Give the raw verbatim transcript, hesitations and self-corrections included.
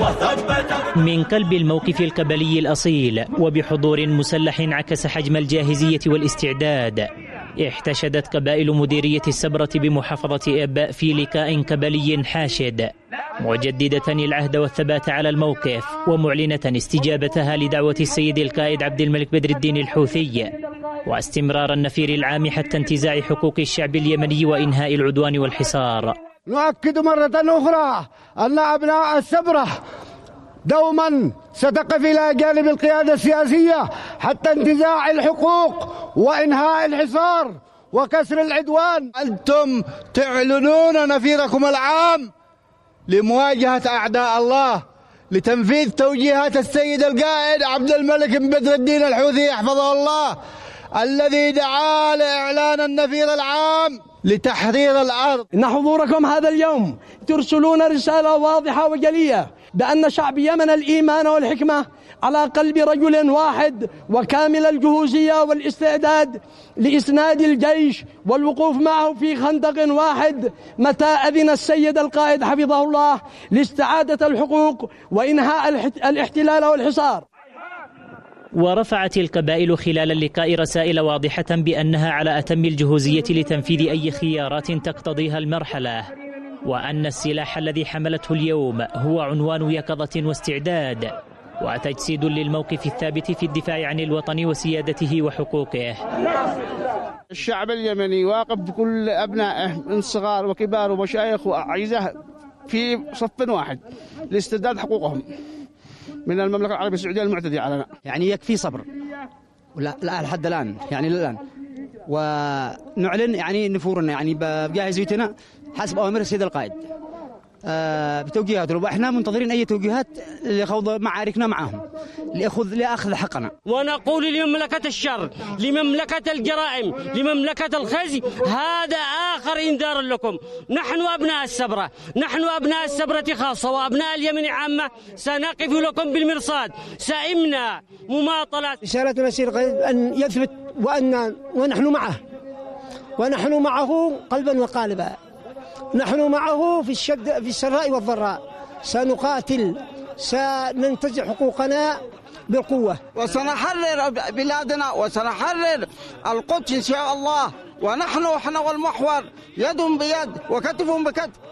من قلب الموقف القبلي الأصيل وبحضور مسلح عكس حجم الجاهزية والاستعداد، احتشدت قبائل مديرية السبرة بمحافظة آباء في لقاء قبلي حاشد، مجددة العهد والثبات على الموقف ومعلنة استجابتها لدعوة السيد القائد عبد الملك بدر الدين الحوثي واستمرار النفير العام حتى انتزاع حقوق الشعب اليمني وإنهاء العدوان والحصار. نؤكد مرة أخرى أن أبناء السبرة دوما ستقف إلى جانب القيادة السياسية حتى انتزاع الحقوق وإنهاء الحصار وكسر العدوان. أنتم تعلنون نفيركم العام لمواجهة أعداء الله لتنفيذ توجيهات السيد القائد عبد الملك بن بدر الدين الحوثي يحفظه الله، الذي دعا لإعلان النفير العام لتحرير الأرض. إن حضوركم هذا اليوم ترسلون رسالة واضحة وجلية بأن شعب يمن الإيمان والحكمة على قلب رجل واحد وكامل الجهوزية والاستعداد لإسناد الجيش والوقوف معه في خندق واحد متى أذن السيد القائد حفظه الله لاستعادة الحقوق وإنهاء الاحتلال والحصار. ورفعت القبائل خلال اللقاء رسائل واضحة بأنها على أتم الجهوزية لتنفيذ أي خيارات تقتضيها المرحلة، وأن السلاح الذي حملته اليوم هو عنوان يقظة واستعداد وتجسيد للموقف الثابت في الدفاع عن الوطن وسيادته وحقوقه. الشعب اليمني واقف بكل أبنائه من صغار وكبار ومشايخ وأعزة في صف واحد لاسترداد حقوقهم من المملكة العربية السعودية المعتدية علينا. يعني يكفي صبر ولا لا لحد الآن يعني الآن، ونعلن يعني نفورنا يعني بجاهزيتنا حسب أوامر السيد القائد آه بتوجيهاته، وإحنا منتظرين أي توجيهات لخوض معاركنا معهم لأخذ لأخذ حقنا. ونقول لمملكة الشر، لمملكة الجرائم، لمملكة الخزي، هذا آخر إنذار لكم. نحن أبناء السبرة، نحن أبناء السبرة خاصة وأبناء اليمن عامة، سنقف لكم بالمرصاد، سئمنا مماطلة. رسالتنا السيد القائد أن يثبت وأن ونحن معه، ونحن معه قلبا وقالبا، نحن معه في الشد في السراء والضراء، سنقاتل، سننتزع حقوقنا بالقوة، وسنحرر بلادنا وسنحرر القدس إن شاء الله، ونحن احنا والمحور يد بيد وكتف بكتف.